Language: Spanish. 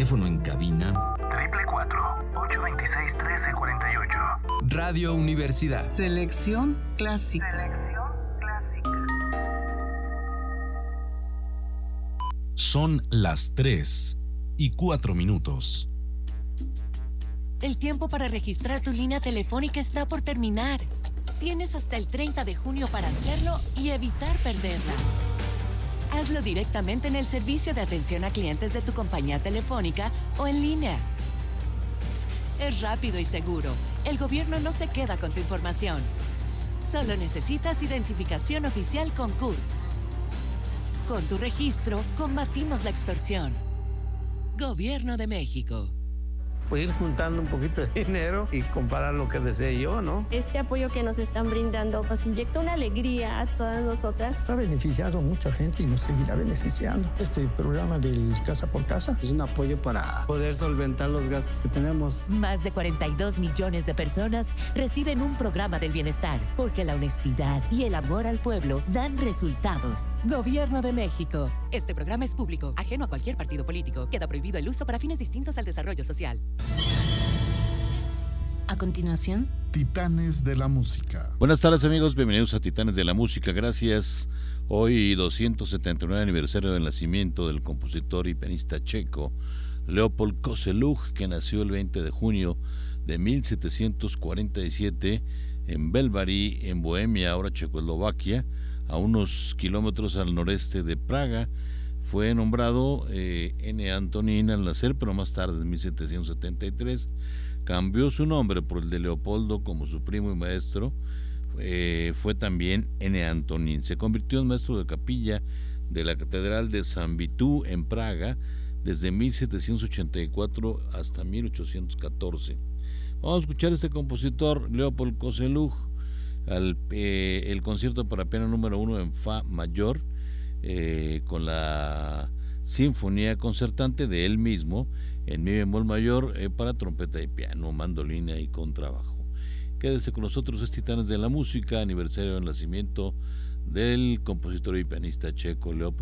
Teléfono en cabina 444-826-1348. Radio Universidad. Selección clásica. Son las 3:04. El tiempo para registrar tu línea telefónica está por terminar. Tienes hasta el 30 de junio para hacerlo y evitar perderla. Hazlo directamente en el servicio de atención a clientes de tu compañía telefónica o en línea. Es rápido y seguro. El gobierno no se queda con tu información. Solo necesitas identificación oficial con CURP. Con tu registro, combatimos la extorsión. Gobierno de México. Pues ir juntando un poquito de dinero y comprar lo que desee yo, ¿no? Este apoyo que nos están brindando nos inyecta una alegría a todas nosotras. Ha beneficiado a mucha gente y nos seguirá beneficiando. Este programa del Casa por Casa es un apoyo para poder solventar los gastos que tenemos. Más de 42 millones de personas reciben un programa del bienestar, porque la honestidad y el amor al pueblo dan resultados. Gobierno de México. Este programa es público, ajeno a cualquier partido político. Queda prohibido el uso para fines distintos al desarrollo social. A continuación, Titanes de la Música. Buenas tardes, amigos, bienvenidos a Titanes de la Música. Gracias. Hoy 279 aniversario del nacimiento del compositor y pianista checo Leopold Kozeluch, que nació el 20 de junio de 1747 en Belvary, en Bohemia, ahora Checoslovaquia, a unos kilómetros al noreste de Praga. Fue nombrado N. Antonín al nacer, pero más tarde, en 1773, cambió su nombre por el de Leopoldo como su primo y maestro. Fue también N. Antonín. Se convirtió en maestro de capilla de la Catedral de San Vitú en Praga desde 1784 hasta 1814. Vamos a escuchar a este compositor, Leopold Kozeluch, el concierto para piano número 1 en Fa mayor, con la sinfonía concertante de él mismo en mi bemol mayor, para trompeta y piano, mandolina y contrabajo. Quédese con nosotros, es Titanes de la Música, aniversario del nacimiento del compositor y pianista checo Leopold